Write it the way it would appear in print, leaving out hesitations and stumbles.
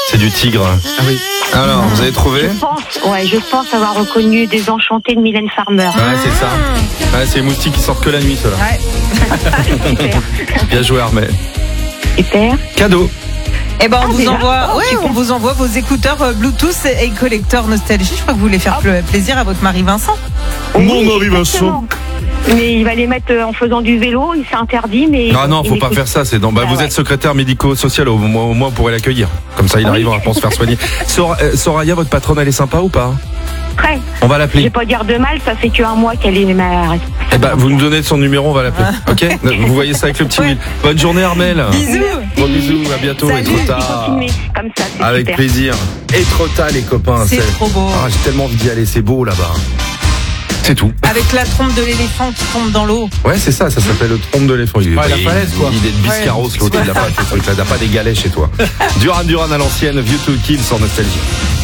C'est du tigre. Ah oui. Alors, vous avez trouvé? Je pense avoir reconnu Désenchanté de Mylène Farmer. Ouais, c'est ça. Ouais, c'est les moustiques qui sortent que la nuit, ceux-là. Ouais. Super. Bien joué, Armel. Super. Cadeau. Eh ben, on vous envoie vos écouteurs Bluetooth et collecteur Nostalgie. Je crois que vous voulez faire plaisir à votre mari Vincent. Mon mari Vincent. Mais il va les mettre en faisant du vélo, il s'est interdit, mais... Non, faut pas faire ça, c'est dans... vous êtes secrétaire médico-social, au moins on pourrait l'accueillir. Comme ça, il arrivera à se faire soigner. Soraya, votre patronne, elle est sympa ou pas? Très. On va l'appeler. Je vais pas dire de mal, ça fait qu'un mois qu'elle est ma... Eh ben, vous nous donnez son numéro, on va l'appeler. Ok? Vous voyez ça avec le petit Will. Bonne journée, Armel. Bisous. Gros bisous, à bientôt. Salut. Et trop tard. Comme ça, c'est Avec super. plaisir. Et trop tard, les copains. C'est trop beau. Ah, j'ai tellement envie d'y aller, c'est beau là-bas. C'est tout. Avec la trompe de l'éléphant qui tombe dans l'eau. Ouais, c'est ça s'appelle le trompe de l'éléphant. la falaise, quoi. Il est de Biscarros, l'autre, il n'a pas fait ce truc-là, il n'a pas des galets chez toi. Duran à l'ancienne, View to Kill sur Nostalgie.